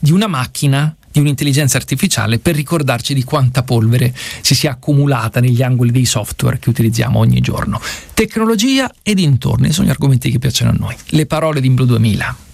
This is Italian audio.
di una macchina, di un'intelligenza artificiale per ricordarci di quanta polvere si sia accumulata negli angoli dei software che utilizziamo ogni giorno. Tecnologia e dintorni sono gli argomenti che piacciono a noi. Le parole di Blue 2000.